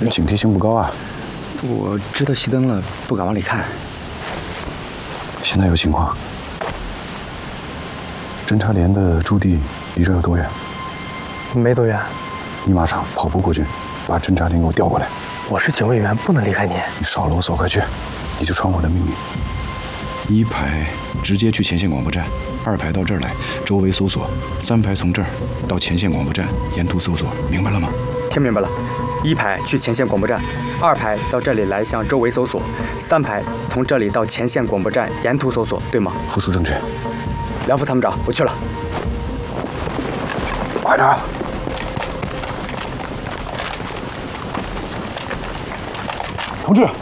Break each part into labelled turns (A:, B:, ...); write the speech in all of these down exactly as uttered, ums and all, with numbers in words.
A: 你警惕性不高啊！
B: 我知道熄灯了，不敢往里看。
A: 现在有情况，侦察连的驻地离这有多远？
C: 没多远。
A: 你马上跑步过去，把侦察连给我调过来。
C: 我是警卫员，不能离开您。
A: 你少啰嗦，快去！你就传我的命令。一排直接去前线广播站，二排到这儿来，周围搜索；三排从这儿到前线广播站，沿途搜索，明白了吗？
B: 听明白了。一排去前线广播站，二排到这里来向周围搜索，三排从这里到前线广播站沿途搜索，对吗？
A: 复述正确。
B: 梁副参谋长，我去了。
A: 快点！同志。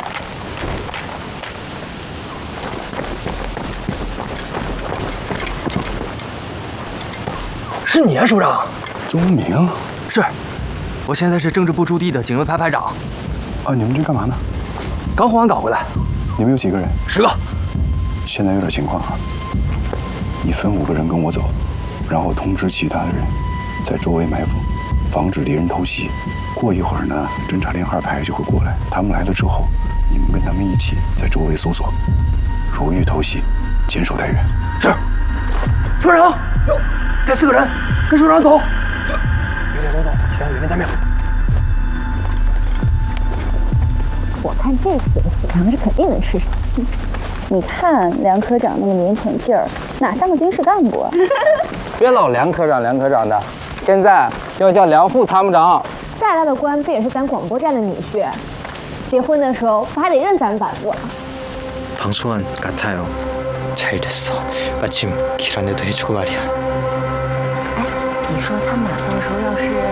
C: 是你啊，首长。
A: 钟明。
D: 是，我现在是政治部驻地的警卫排排长。
A: 啊，你们这干嘛呢？
C: 刚换完岗回来。
A: 你们有几个人？
C: 十个。
A: 现在有点情况啊，你分五个人跟我走，然后通知其他的人，在周围埋伏，防止敌人偷袭。过一会儿呢，侦察连二排就会过来，他们来了之后，你们跟他们一起在周围搜索，如遇偷袭，坚守待援。
C: 是。首长，哟，这四个人跟首长走。有点走走，全要有人待命。
E: 我看这四个死伤是肯定能吃上。你看梁科长那个腼腆劲儿，哪像个军事干部啊？
F: 别老梁科长、梁科长的，现在要叫梁副参谋长。
E: 再大的官不也是咱广播站的女婿？结婚的时候不还得认咱板子？
G: 방송한 같아요. 잘 됐어. 마침 길 안내도 해주고 말이야.
E: 哎，你说他们俩到时候要是……